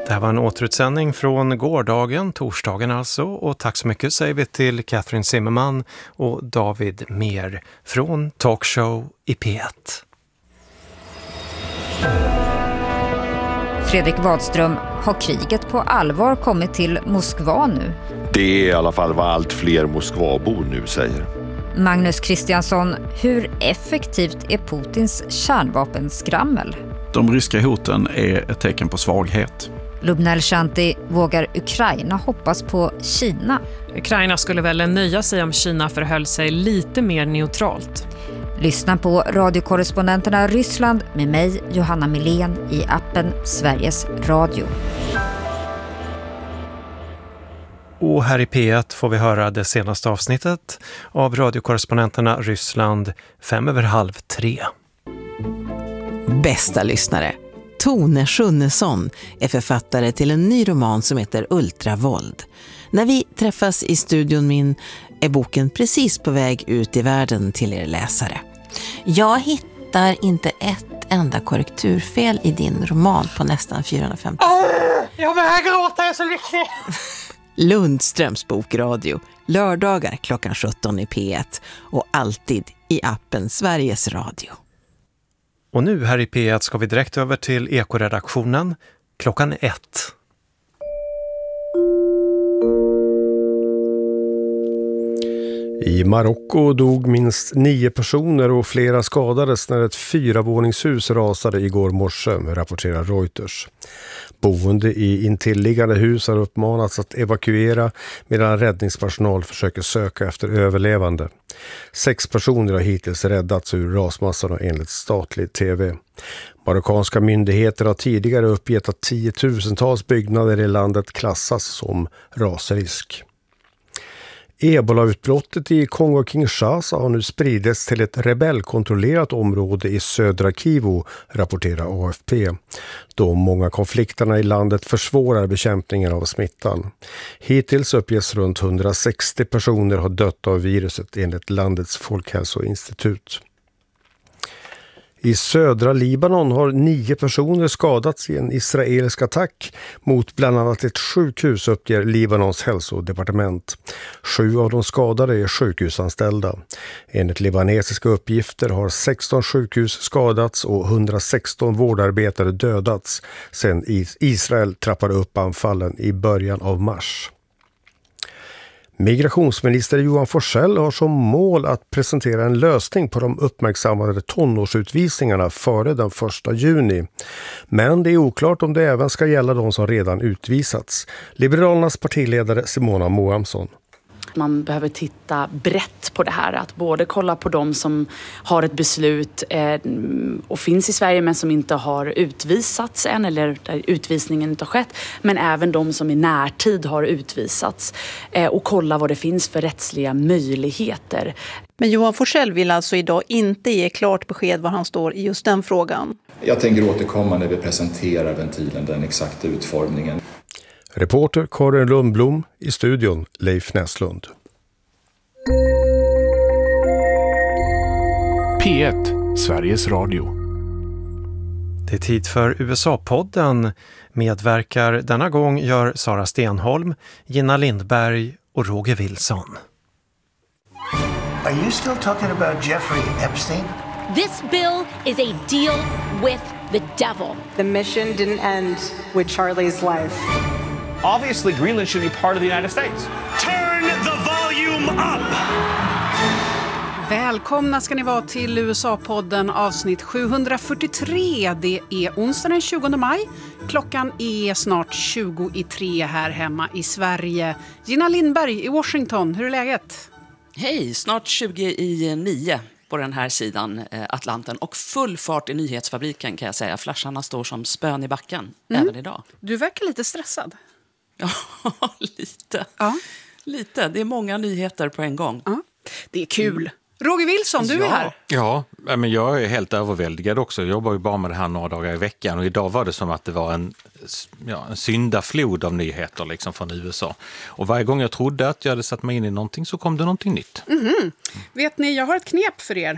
Det här var en återutsändning från gårdagen, torsdagen alltså, och tack så mycket säger vi till Catherine Zimmerman och David Mer från Talkshow i P1. Fredrik Wadström, har kriget på allvar kommit till Moskva nu? Det är i alla fall vad allt fler Moskvabor nu säger. Magnus Kristiansson, hur effektivt är Putins kärnvapenskrammel? De ryska hoten är ett tecken på svaghet. Lubna Shanti, vågar Ukraina hoppas på Kina? Ukraina skulle väl nöja sig om Kina förhöll sig lite mer neutralt. Lyssna på radiokorrespondenterna Ryssland med mig, Johanna Milén, i appen Sveriges Radio. Och här i P1 får vi höra det senaste avsnittet av radiokorrespondenterna Ryssland 2:05. Bästa lyssnare, Tone Schunnesson är författare till en ny roman som heter Ultravåld. När vi träffas i studion min är boken precis på väg ut i världen till er läsare. Jag hittar inte ett enda korrekturfel i din roman på nästan 450. Jag börjar gråta, jag är så lycklig. Lundströms bokradio, lördagar klockan 17 i P1 och alltid i appen Sveriges Radio. Och nu här i P1 ska vi direkt över till Ekoredaktionen klockan 1. I Marocko dog minst 9 personer och flera skadades när ett 4-våningshus rasade igår morse, rapporterar Reuters. Boende i intilliggande hus har uppmanats att evakuera medan räddningspersonal försöker söka efter överlevande. 6 personer har hittills räddats ur rasmassorna enligt statlig tv. Marockanska myndigheter har tidigare uppgett att 10-tusentals byggnader i landet klassas som rasrisk. Ebola-utbrottet i Kongo-Kinshasa har nu spridits till ett rebellkontrollerat område i södra Kivu, rapporterar AFP. De många konflikterna i landet försvårar bekämpningen av smittan. Hittills uppges runt 160 personer ha dött av viruset enligt landets folkhälsoinstitut. I södra Libanon har 9 personer skadats i en israelisk attack mot bland annat ett sjukhus, uppger Libanons hälsodepartement. 7 av de skadade är sjukhusanställda. Enligt libanesiska uppgifter har 16 sjukhus skadats och 116 vårdarbetare dödats sedan Israel trappade upp anfallen i början av mars. Migrationsminister Johan Forssell har som mål att presentera en lösning på de uppmärksammade tonårsutvisningarna före den 1 juni. Men det är oklart om det även ska gälla de som redan utvisats. Liberalernas partiledare Simona Moamsson. Man behöver titta brett på det här. Att både kolla på de som har ett beslut och finns i Sverige men som inte har utvisats än eller där utvisningen inte har skett. Men även de som i närtid har utvisats. Och kolla vad det finns för rättsliga möjligheter. Men Johan Forssell vill alltså idag inte ge klart besked var han står i just den frågan. Jag tänker återkomma när vi presenterar ventilen, den exakta utformningen. Reporter Karin Lundblom, i studion Leif Näslund. P1, Sveriges Radio. Det är tid för USA-podden. Medverkar denna gång gör Sara Stenholm, Gina Lindberg och Roger Wilson. Are you still talking about Jeffrey Epstein? This bill is a deal with the devil. The mission didn't end with Charlie's life. Obviously, Greenland should be part of the United States. Turn the volume up! Välkomna ska ni vara till USA-podden avsnitt 743. Det är onsdag den 20 maj. Klockan är snart 23 här hemma i Sverige. Gina Lindberg i Washington, hur är läget? Hej, snart 29 på den här sidan Atlanten och full fart i nyhetsfabriken kan jag säga. Flasharna står som spön i backen även idag. Du verkar lite stressad. Ja, lite. Ja. Lite. Det är många nyheter på en gång. Ja. Det är kul. Roger Wilson, du är här. Ja, men jag är helt överväldigad också. Jag jobbar ju bara med det här några dagar i veckan och idag var det som att det var en syndaflod av nyheter liksom från USA. Och varje gång jag trodde att jag hade satt mig in i någonting så kom det någonting nytt. Vet ni, jag har ett knep för er.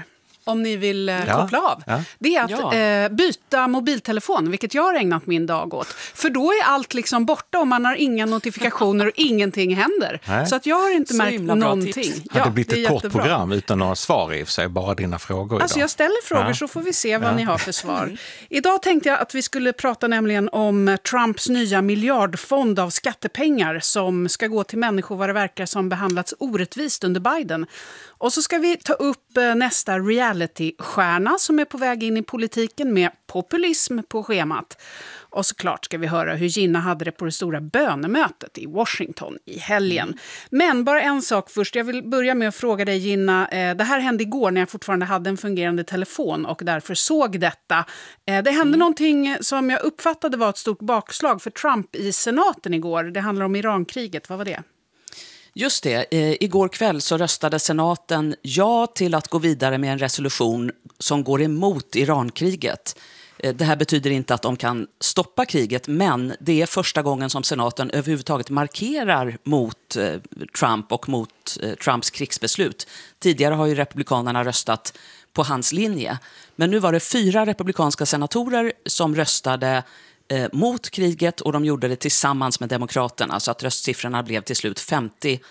om ni vill koppla av. Ja. Det är att byta mobiltelefon, vilket jag har ägnat min dag åt. För då är allt liksom borta och man har inga notifikationer och ingenting händer. Nej. Så att jag har inte märkt någonting. Har det blivit är ett kort jättebra. program utan några svar i och för sig, bara dina frågor idag? Alltså jag ställer frågor så får vi se vad ni har för svar. Idag tänkte jag att vi skulle prata nämligen om Trumps nya miljardfond av skattepengar som ska gå till människor vad det verkar som behandlats orättvist under Biden. Och så ska vi ta upp nästa reality-stjärna som är på väg in i politiken med populism på schemat. Och såklart ska vi höra hur Gina hade det på det stora bönemötet i Washington i helgen. Men bara en sak först. Jag vill börja med att fråga dig, Gina. Det här hände igår när jag fortfarande hade en fungerande telefon och därför såg detta. Det hände någonting som jag uppfattade var ett stort bakslag för Trump i senaten igår. Det handlar om Irankriget. Vad var det? Just det. Igår kväll så röstade senaten ja till att gå vidare med en resolution som går emot Irankriget. Det här betyder inte att de kan stoppa kriget, men det är första gången som senaten överhuvudtaget markerar mot Trump och mot Trumps krigsbeslut. Tidigare har ju republikanerna röstat på hans linje. Men nu var det 4 republikanska senatorer som röstade mot kriget och de gjorde det tillsammans med demokraterna. Så att röstsiffrorna blev till slut 50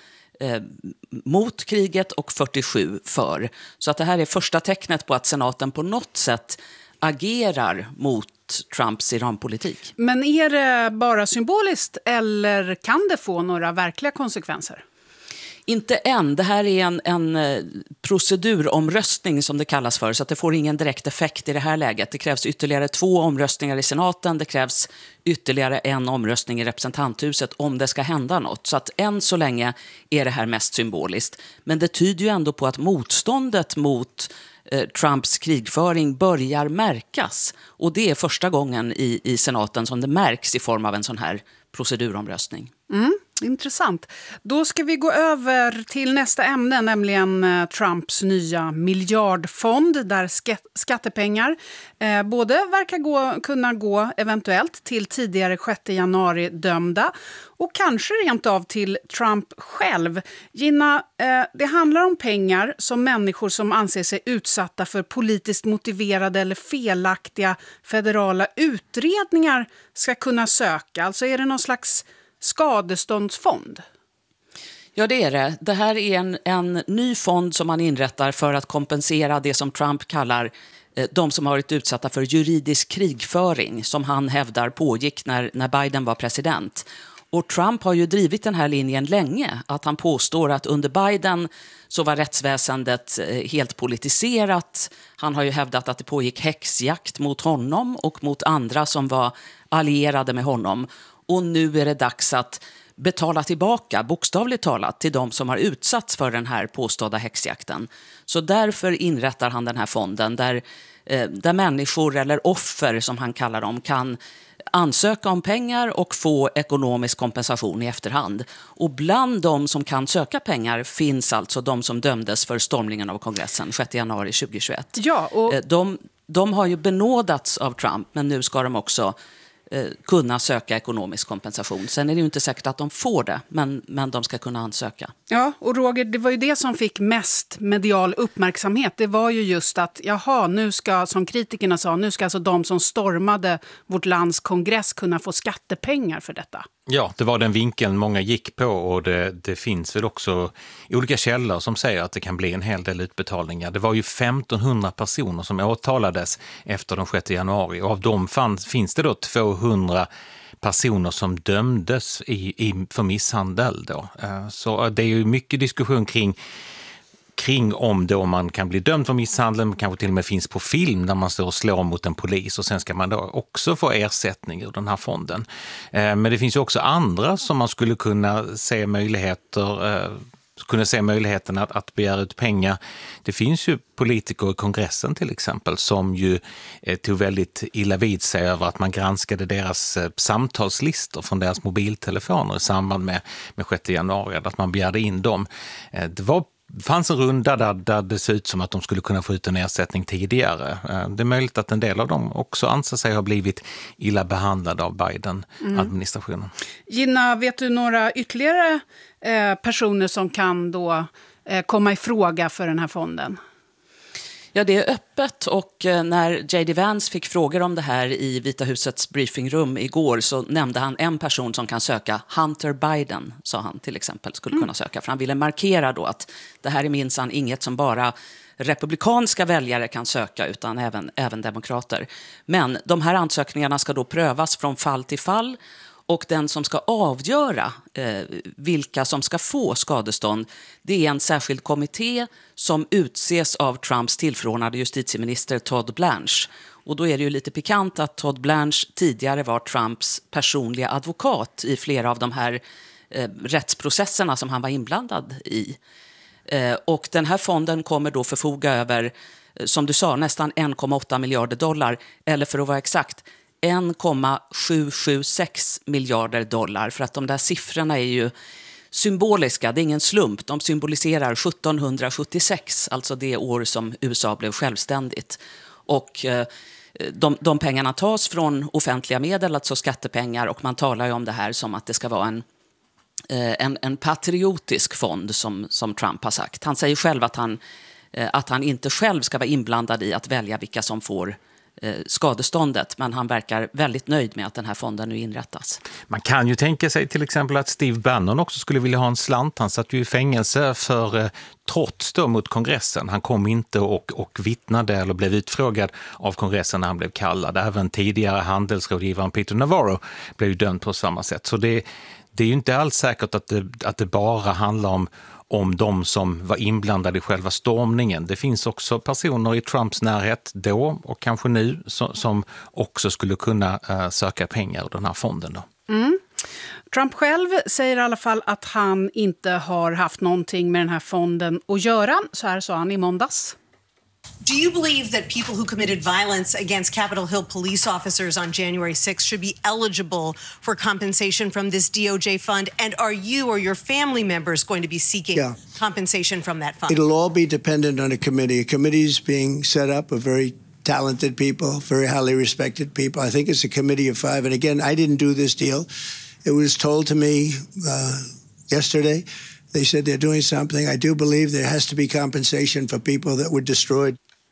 mot kriget och 47 för. Så att det här är första tecknet på att senaten på något sätt agerar mot Trumps Iranpolitik. Men är det bara symboliskt eller kan det få några verkliga konsekvenser? Inte än. Det här är en proceduromröstning som det kallas för, så att det får ingen direkt effekt i det här läget. Det krävs ytterligare 2 omröstningar i senaten, det krävs ytterligare en omröstning i representanthuset om det ska hända något. Så att än så länge är det här mest symboliskt. Men det tyder ju ändå på att motståndet mot Trumps krigföring börjar märkas. Och det är första gången i senaten som det märks i form av en sån här proceduromröstning. Intressant. Då ska vi gå över till nästa ämne, nämligen Trumps nya miljardfond där skattepengar både verkar kunna gå eventuellt till tidigare 6 januari dömda och kanske rent av till Trump själv. Gina, det handlar om pengar som människor som anser sig utsatta för politiskt motiverade eller felaktiga federala utredningar ska kunna söka. Alltså är det någon slags skadeståndsfond? Ja, det är det. Det här är en ny fond som man inrättar för att kompensera det som Trump kallar de som har varit utsatta för juridisk krigföring som han hävdar pågick när Biden var president. Och Trump har ju drivit den här linjen länge, att han påstår att under Biden så var rättsväsendet helt politiserat. Han har ju hävdat att det pågick häxjakt mot honom och mot andra som var allierade med honom. Och nu är det dags att betala tillbaka, bokstavligt talat, till de som har utsatts för den här påstådda häxjakten. Så därför inrättar han den här fonden där människor eller offer, som han kallar dem, kan ansöka om pengar och få ekonomisk kompensation i efterhand. Och bland de som kan söka pengar finns alltså de som dömdes för stormningen av kongressen 6 januari 2021. Ja, och de har ju benådats av Trump, men nu ska de också kunna söka ekonomisk kompensation. Sen är det ju inte säkert att de får det, men de ska kunna ansöka. Ja, och Roger, det var ju det som fick mest medial uppmärksamhet. Det var ju just att, nu ska, som kritikerna sa, nu ska alltså de som stormade vårt lands kongress kunna få skattepengar för detta. Ja, det var den vinkeln många gick på och det finns väl också olika källor som säger att det kan bli en hel del utbetalningar. Det var ju 1500 personer som åtalades efter den 6 januari och av dem finns det då 200 personer som dömdes för misshandel då. Så det är ju mycket diskussion kring om då man kan bli dömd för misshandel, kanske till och med finns på film där man står och slår mot en polis och sen ska man då också få ersättning ur den här fonden. Men det finns ju också andra som man skulle kunna se möjligheten att begära ut pengar. Det finns ju politiker i kongressen till exempel som ju tog väldigt illa vid sig över att man granskade deras samtalslistor från deras mobiltelefoner i samband med 6 januari, att man begärde in dem. Det fanns en runda där det ser ut som att de skulle kunna få ut en ersättning tidigare. Det är möjligt att en del av dem också anser sig ha blivit illa behandlade av Biden-administrationen. Gina, vet du några ytterligare personer som kan då komma i fråga för den här fonden? Ja, det är öppet och när J.D. Vance fick frågor om det här i Vita husets briefingrum igår så nämnde han en person som kan söka. Hunter Biden, sa han till exempel, skulle kunna söka. För han ville markera då att det här är minsann inget som bara republikanska väljare kan söka utan även demokrater. Men de här ansökningarna ska då prövas från fall till fall. Och den som ska avgöra vilka som ska få skadestånd, det är en särskild kommitté som utses av Trumps tillförordnade justitieminister Todd Blanche. Och då är det ju lite pikant att Todd Blanche tidigare var Trumps personliga advokat i flera av de här rättsprocesserna som han var inblandad i. Och den här fonden kommer då förfoga över, som du sa, nästan 1,8 miljarder dollar, eller för att vara exakt 1,776 miljarder dollar, för att de där siffrorna är ju symboliska, det är ingen slump. De symboliserar 1776, alltså det år som USA blev självständigt. Och de pengarna tas från offentliga medel, alltså skattepengar, och man talar ju om det här som att det ska vara en patriotisk fond som Trump har sagt. Han säger själv att han inte själv ska vara inblandad i att välja vilka som får skadeståndet, men han verkar väldigt nöjd med att den här fonden nu inrättas. Man kan ju tänka sig till exempel att Steve Bannon också skulle vilja ha en slant. Han satt ju i fängelse för trots då mot kongressen. Han kom inte och vittnade eller blev utfrågad av kongressen när han blev kallad. Även tidigare handelsrådgivaren Peter Navarro blev ju dömd på samma sätt. Så det är ju inte alls säkert att det bara handlar om de som var inblandade i själva stormningen. Det finns också personer i Trumps närhet då och kanske nu som också skulle kunna söka pengar ur den här fonden då. Trump själv säger i alla fall att han inte har haft någonting med den här fonden att göra. Så här sa han i måndags. Do you believe that people who committed violence against Capitol Hill police officers on January 6th should be eligible for compensation from this DOJ fund? And are you or your family members going to be seeking compensation from that fund? It'll all be dependent on a committee. A committee is being set up of very talented people, very highly respected people. I think it's a committee of 5. And again, I didn't do this deal. It was told to me yesterday. They said they're doing something. I do believe there has to be compensation for people that were destroyed.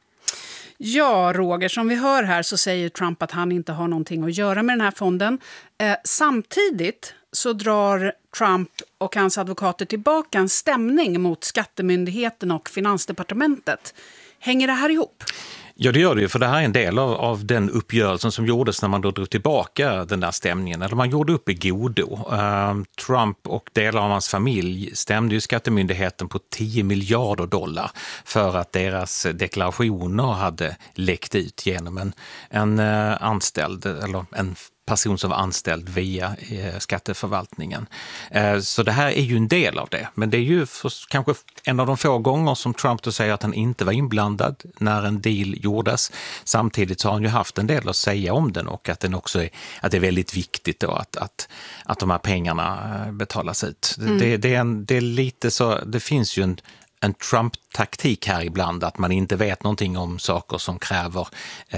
Ja, Roger, som vi hör här så säger Trump att han inte har någonting att göra med den här fonden. Samtidigt så drar Trump och hans advokater tillbaka en stämning mot Skattemyndigheten och Finansdepartementet. Hänger det här ihop? Ja, det gör det ju, för det här är en del av den uppgörelsen som gjordes när man då drog tillbaka den där stämningen. Eller man gjorde upp i godo. Trump och delar av hans familj stämde ju Skattemyndigheten på 10 miljarder dollar för att deras deklarationer hade läckt ut genom en anställd eller en person som var anställd via skatteförvaltningen. Så det här är ju en del av det. Men det är ju kanske en av de få gånger som Trump då säger att han inte var inblandad när en deal gjordes. Samtidigt så har han ju haft en del att säga om den och att den också att det är väldigt viktigt då att de här pengarna betalas ut. Det är lite så, det finns ju en Trump-taktik här ibland, att man inte vet någonting om saker som kräver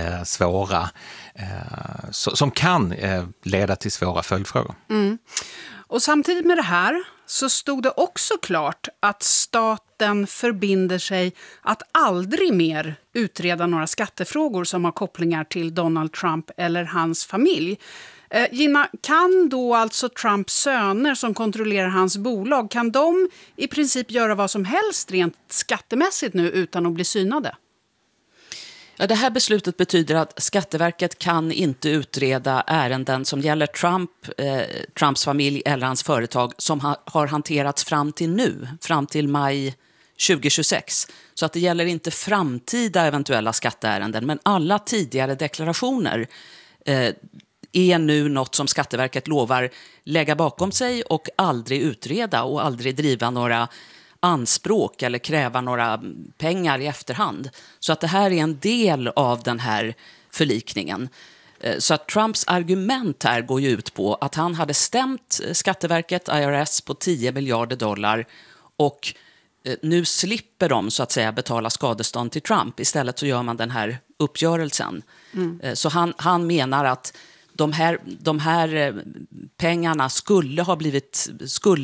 som kan leda till svåra följdfrågor. Och samtidigt med det här så stod det också klart att staten förbinder sig att aldrig mer utreda några skattefrågor som har kopplingar till Donald Trump eller hans familj. Gina, kan då alltså Trumps söner som kontrollerar hans bolag, kan de i princip göra vad som helst rent skattemässigt nu utan att bli synade? Ja, det här beslutet betyder att Skatteverket kan inte utreda ärenden som gäller Trumps familj eller hans företag som har hanterats fram till nu, fram till maj 2026. Så att det gäller inte framtida eventuella skatteärenden, men alla tidigare deklarationer är nu något som Skatteverket lovar lägga bakom sig och aldrig utreda och aldrig driva några anspråk eller kräva några pengar i efterhand. Så att det här är en del av den här förlikningen. Så att Trumps argument här går ju ut på att han hade stämt Skatteverket, IRS, på 10 miljarder dollar och nu slipper de så att säga betala skadestånd till Trump. Istället så gör man den här uppgörelsen. Så han menar att de här pengarna skulle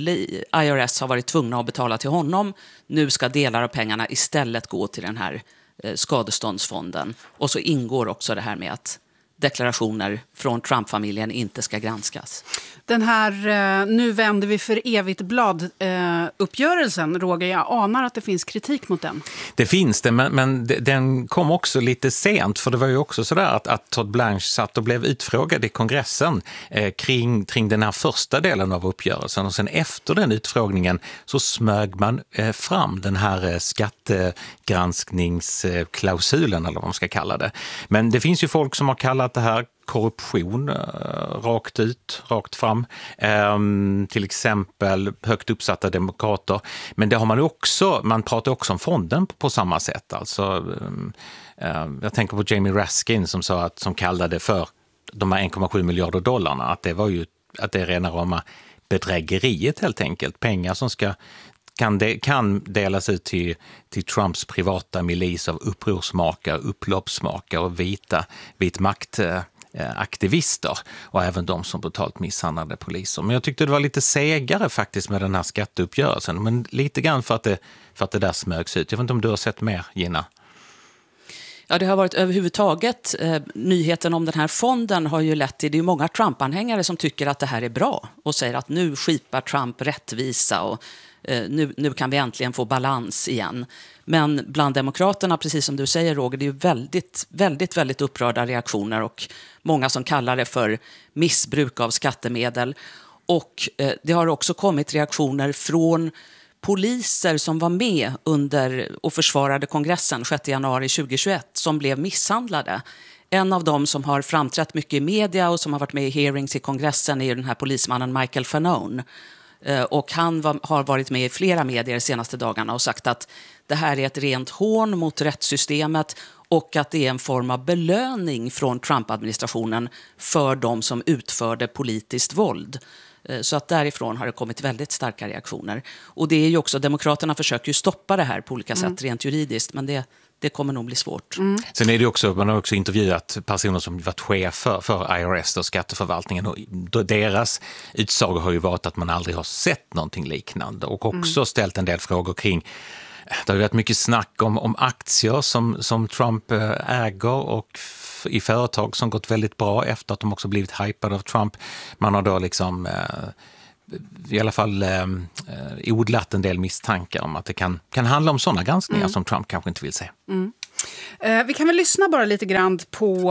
IRS ha varit tvungna att betala till honom. Nu ska delar av pengarna istället gå till den här skadeståndsfonden. Och så ingår också det här med att deklarationer från Trump-familjen inte ska granskas. Den här nu vänder vi för evigt blad-uppgörelsen, Roger, jag anar att det finns kritik mot den. Det finns det, men den kom också lite sent, för det var ju också sådär att Todd Blanche satt och blev utfrågad i kongressen kring den här första delen av uppgörelsen, och sen efter den utfrågningen så smög man fram den här skattegranskningsklausulen, eller vad man ska kalla det. Men det finns ju folk som har kallat det här korruption rakt fram. Till exempel högt uppsatta demokrater. Men det har man pratar också om fonden på samma sätt. Alltså, jag tänker på Jamie Raskin som kallade för de här 1,7 miljarder dollarna, att det är rena rama bedrägeriet helt enkelt. Pengar som kan delas ut till Trumps privata milis av upprorsmakare, upploppsmakare och vitmaktaktivister, och även de som brutalt misshandlade poliser. Men jag tyckte det var lite segare faktiskt med den här skatteuppgörelsen, men lite grann för att det där smögs ut. Jag vet inte om du har sett mer, Gina? Ja, det har varit överhuvudtaget. Nyheten om den här fonden har ju lett till, det är många Trump-anhängare som tycker att det här är bra och säger att nu skipar Trump rättvisa och nu kan vi äntligen få balans igen. Men bland demokraterna, precis som du säger, Roger, det är ju väldigt upprörda reaktioner och många som kallar det för missbruk av skattemedel. Och det har också kommit reaktioner från poliser som var med och försvarade kongressen 6 januari 2021 som blev misshandlade. En av dem som har framträtt mycket i media och som har varit med i hearings i kongressen är den här polismannen Michael Fanone. Och han har varit med i flera medier de senaste dagarna och sagt att det här är ett rent hån mot rättssystemet och att det är en form av belöning från Trump-administrationen för de som utförde politiskt våld. Så att därifrån har det kommit väldigt starka reaktioner. Och det är ju också, demokraterna försöker ju stoppa det här på olika sätt rent juridiskt, men det kommer nog bli svårt. Sen är det också, man har också intervjuat personer som varit chefer för IRS och skatteförvaltningen, och deras utsagor har ju varit att man aldrig har sett någonting liknande, och också ställt en del frågor kring. Det har varit mycket snack om aktier som Trump äger och i företag som gått väldigt bra efter att de också blivit hypade av Trump. Man har då liksom i alla fall odlat en del misstankar om att det kan handla om sådana granskningar som Trump kanske inte vill se. Vi kan väl lyssna bara lite grann på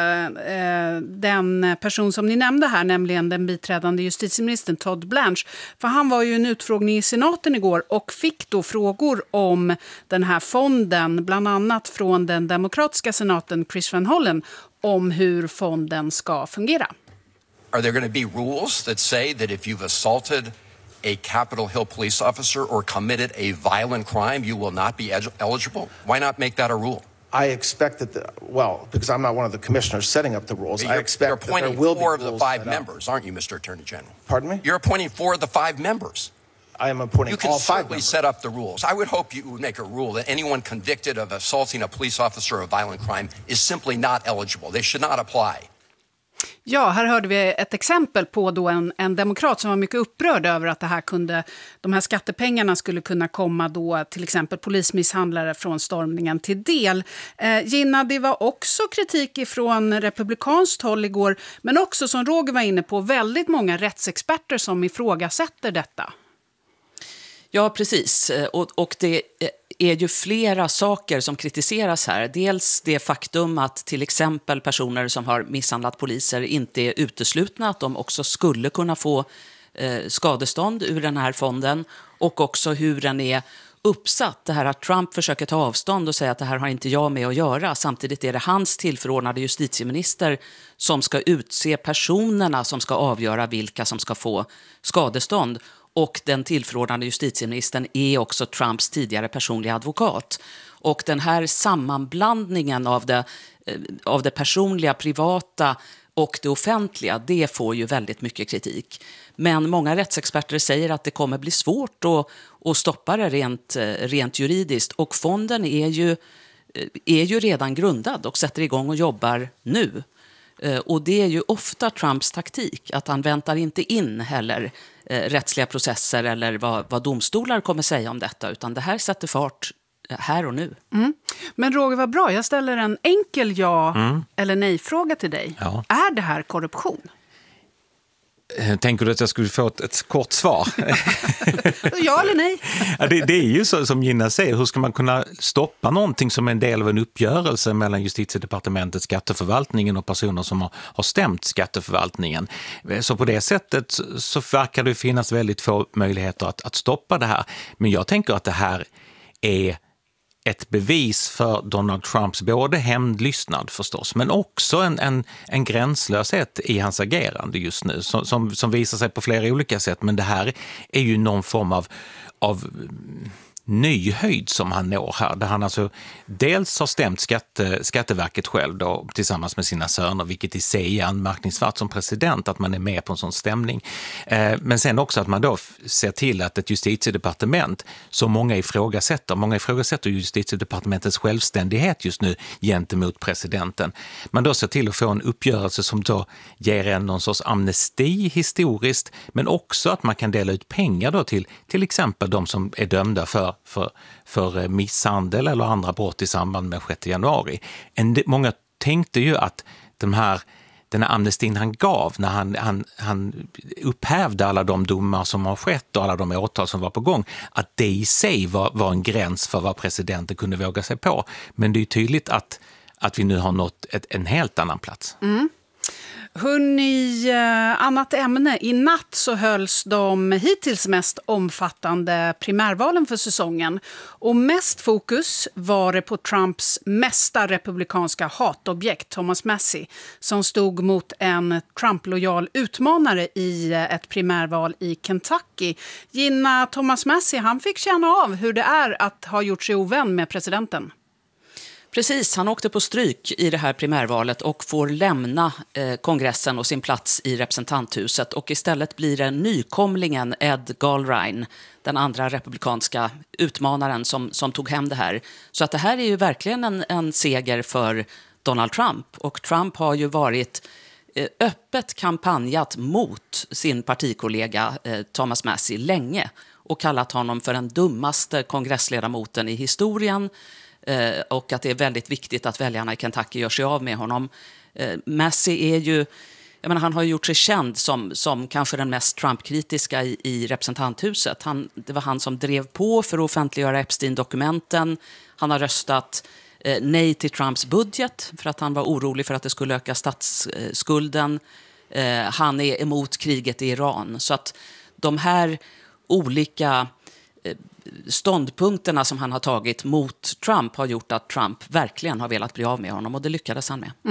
den person som ni nämnde här, nämligen den biträdande justitieministern Todd Blanche. För han var ju en utfrågning i senaten igår och fick då frågor om den här fonden, bland annat från den demokratiska senaten Chris Van Hollen, om hur fonden ska fungera. Are there going to be rules that say that if you've assaulted a Capitol Hill police officer or committed a violent crime, you will not be eligible? Why not make that a rule? I expect that, because I'm not one of the commissioners setting up the rules, I expect that there will be rules. You're appointing 4 of the 5 members, aren't you, Mr. Attorney General? Pardon me? You're appointing 4 of the 5 members. I am appointing all 5 members. You can certainly set up the rules. I would hope you would make a rule that anyone convicted of assaulting a police officer or a violent crime is simply not eligible. They should not apply. Ja, här hörde vi ett exempel på då en demokrat som var mycket upprörd över att de här skattepengarna skulle kunna komma då till exempel polismisshandlare från stormningen till del. Gina, det var också kritik från republikanskt håll igår, men också som Roger var inne på väldigt många rättsexperter som ifrågasätter detta. Ja, precis. Och det är ju flera saker som kritiseras här. Dels det faktum att till exempel personer som har misshandlat poliser inte är uteslutna, att de också skulle kunna få skadestånd ur den här fonden, och också hur den är uppsatt. Det här att Trump försöker ta avstånd och säga att det här har inte jag med att göra. Samtidigt är det hans tillförordnade justitieminister som ska utse personerna som ska avgöra vilka som ska få skadestånd. Och den tillförordnade justitieministern är också Trumps tidigare personliga advokat. Och den här sammanblandningen av det personliga, privata och det offentliga, det får ju väldigt mycket kritik. Men många rättsexperter säger att det kommer bli svårt att stoppa det rent juridiskt. Och fonden är ju redan grundad och sätter igång och jobbar nu. Och det är ju ofta Trumps taktik, att han väntar inte in heller rättsliga processer eller vad domstolar kommer säga om detta, utan det här sätter fart här och nu. Men Roger, vad bra. Jag ställer en enkel eller nej-fråga till dig. Ja. Är det här korruption? Tänker du att jag skulle få ett kort svar? Ja eller nej? Ja, det är ju så som Gina säger, hur ska man kunna stoppa någonting som är en del av en uppgörelse mellan Justitiedepartementet, skatteförvaltningen och personer som har stämt skatteförvaltningen. Så på det sättet så verkar det finnas väldigt få möjligheter att stoppa det här. Men jag tänker att det här är ett bevis för Donald Trumps både hämndlystnad förstås, men också en gränslöshet i hans agerande just nu som visar sig på flera olika sätt. Men det här är ju någon form av ny höjd som han når här, där han alltså dels har stämt Skatteverket själv då, tillsammans med sina söner, vilket i sig är anmärkningsvärt som president att man är med på en sån stämning. Men sen också att man då ser till att ett justitiedepartement som många ifrågasätter justitiedepartementets självständighet just nu gentemot presidenten. Man då ser till att få en uppgörelse som då ger någon sorts amnesti historiskt, men också att man kan dela ut pengar då till exempel de som är dömda för misshandel eller andra brott i samband med 6 januari. Många tänkte ju att den här amnestin han gav när han upphävde alla de domar som har skett och alla de åtal som var på gång, att det i sig var en gräns för vad presidenten kunde våga sig på. Men det är ju tydligt att vi nu har nått en helt annan plats. Hörrni, annat ämne. I natt så hölls de hittills mest omfattande primärvalen för säsongen. Och mest fokus var det på Trumps mesta republikanska hatobjekt, Thomas Massie, som stod mot en Trump-lojal utmanare i ett primärval i Kentucky. Gina, Thomas Massie, han fick känna av hur det är att ha gjort sig ovän med presidenten. Precis, han åkte på stryk i det här primärvalet och får lämna kongressen och sin plats i representanthuset. Och istället blir det nykomlingen Ed Gallrein, den andra republikanska utmanaren som tog hem det här. Så att det här är ju verkligen en seger för Donald Trump. Och Trump har ju varit öppet kampanjat mot sin partikollega Thomas Massie länge och kallat honom för den dummaste kongressledamoten i historien. Och att det är väldigt viktigt att väljarna i Kentucky gör sig av med honom. Massie är ju, han har gjort sig känd som kanske den mest Trump-kritiska i representanthuset. Det var han som drev på för att offentliggöra Epstein-dokumenten. Han har röstat nej till Trumps budget för att han var orolig för att det skulle öka statsskulden. Han är emot kriget i Iran. Så att de här olika ståndpunkterna som han har tagit mot Trump har gjort att Trump verkligen har velat bli av med honom, och det lyckades han med.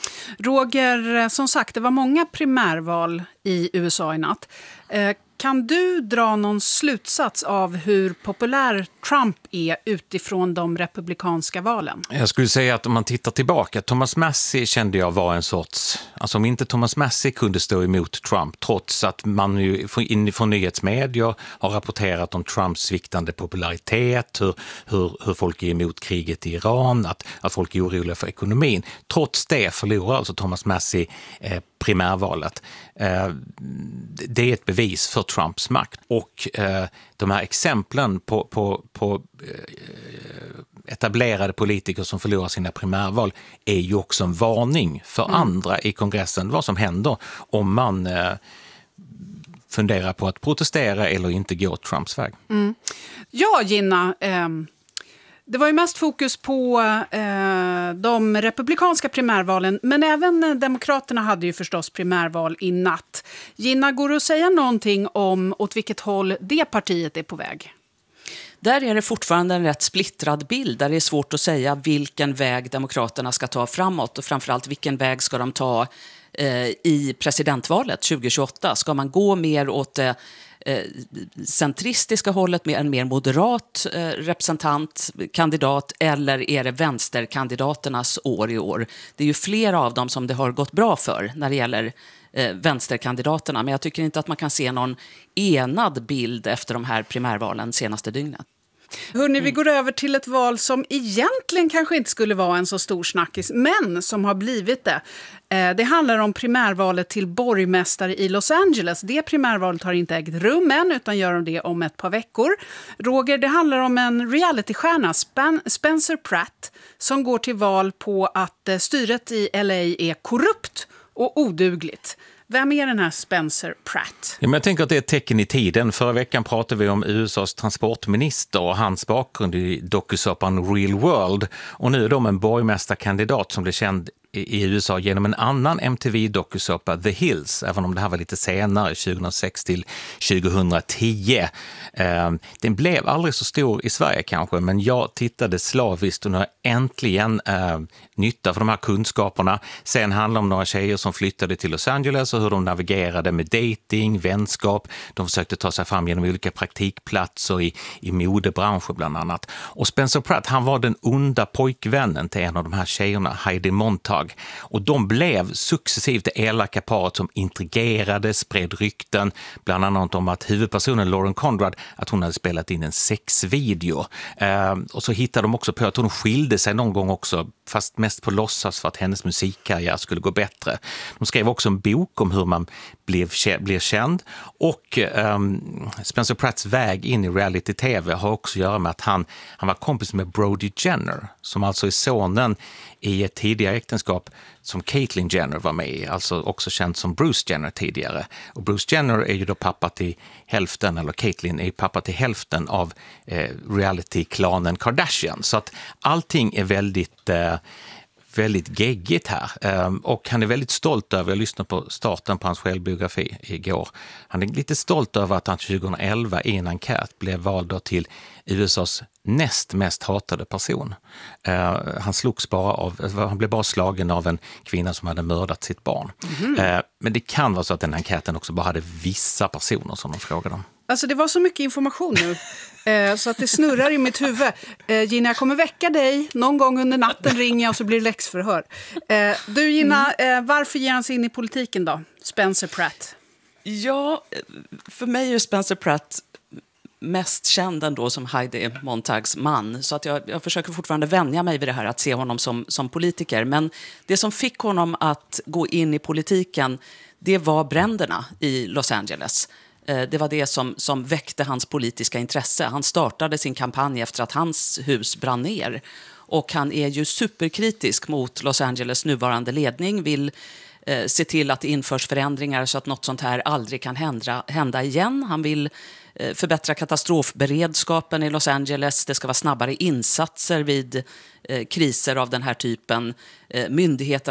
Roger, som sagt, det var många primärval i USA i natt. Kan du dra någon slutsats av hur populär Trump är utifrån de republikanska valen? Jag skulle säga att om man tittar tillbaka, Thomas Massie kände jag var en sorts... Alltså om inte Thomas Massie kunde stå emot Trump, trots att man ju från nyhetsmedier har rapporterat om Trumps sviktande popularitet, hur folk är emot kriget i Iran, att folk är oroliga för ekonomin. Trots det förlorar alltså Thomas Massie primärvalet. Det är ett bevis för Trumps makt. Och de här exemplen på etablerade politiker som förlorar sina primärval är ju också en varning för andra i kongressen vad som händer om man funderar på att protestera eller inte gå Trumps väg. Ja, Gina, det var ju mest fokus på de republikanska primärvalen, men även demokraterna hade ju förstås primärval i natt. Gina, går det att säga någonting om åt vilket håll det partiet är på väg? Där är det fortfarande en rätt splittrad bild, där det är svårt att säga vilken väg demokraterna ska ta framåt, och framförallt vilken väg ska de ta i presidentvalet 2028. Ska man gå mer åt det centristiska hållet med en mer moderat kandidat, eller är det vänsterkandidaternas år i år? Det är ju flera av dem som det har gått bra för när det gäller vänsterkandidaterna, men jag tycker inte att man kan se någon enad bild efter de här primärvalen senaste dygnet. Hörrni, vi går över till ett val som egentligen kanske inte skulle vara en så stor snackis, men som har blivit det. Det handlar om primärvalet till borgmästare i Los Angeles. Det primärvalet har inte ägt rum än, utan gör de det om ett par veckor. Roger, det handlar om en realitystjärna, Spencer Pratt, som går till val på att styret i LA är korrupt och odugligt. Vem är den här Spencer Pratt? Ja, men jag tänker att det är ett tecken i tiden. Förra veckan pratade vi om USAs transportminister och hans bakgrund i dokusåpan Real World. Och nu är de en borgmästarkandidat som blev känd i USA genom en annan MTV-dokusåpa, The Hills, även om det här var lite senare, 2006 till 2010. Den blev aldrig så stor i Sverige kanske, men jag tittade slaviskt och nu har äntligen nytta för de här kunskaperna. Sen handlar det om några tjejer som flyttade till Los Angeles och hur de navigerade med dating, vänskap. De försökte ta sig fram genom olika praktikplatser i modebranschen bland annat. Och Spencer Pratt, han var den onda pojkvännen till en av de här tjejerna, Heidi Montag. Och de blev successivt det elaka paret som intrigerade, spred rykten, bland annat om att huvudpersonen Lauren Conrad, att hon hade spelat in en sexvideo. Och så hittade de också på att hon skilde sig någon gång också, fast mest på låtsas för att hennes musikkarriär skulle gå bättre. De skrev också en bok om hur man blev känd, och Spencer Pratts väg in i reality-tv har också att göra med att han var kompis med Brody Jenner, som alltså är sonen i ett tidigare äktenskap som Caitlyn Jenner var med i, alltså också känd som Bruce Jenner tidigare. Och Bruce Jenner är ju då pappa till hälften, eller Caitlyn är pappa till hälften av reality-klanen Kardashian. Så att allting är väldigt geggigt här. Och han är väldigt stolt över, jag lyssnade på starten på hans självbiografi igår, han är lite stolt över att han 2011 i en enkät blev vald till USAs näst mest hatade person. Han blev bara slagen av en kvinna som hade mördat sitt barn. Men det kan vara så att den enkäten också bara hade vissa personer som de frågade om. Alltså det var så mycket information nu så att det snurrar i mitt huvud. Gina, jag kommer väcka dig. Någon gång under natten ringer jag och så blir det läxförhör. Du Gina, varför ger han sig in i politiken då? Spencer Pratt. Ja, för mig är Spencer Pratt mest känd ändå som Heidi Montags man. Så att jag försöker fortfarande vänja mig vid det här att se honom som politiker. Men det som fick honom att gå in i politiken, det var bränderna i Los Angeles. Det var det som väckte hans politiska intresse. Han startade sin kampanj efter att hans hus brann ner. Och han är ju superkritisk mot Los Angeles nuvarande ledning, vill se till att det införs förändringar så att något sånt här aldrig kan hända igen. Han vill förbättra katastrofberedskapen i Los Angeles. Det ska vara snabbare insatser vid kriser av den här typen. Myndigheterna